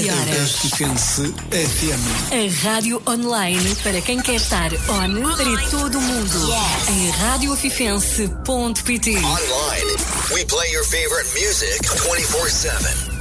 horas. Fifense FM. A rádio online para quem quer estar on para todo o mundo. Em radiofifense.pt. Online, we play your favorite music 24/7.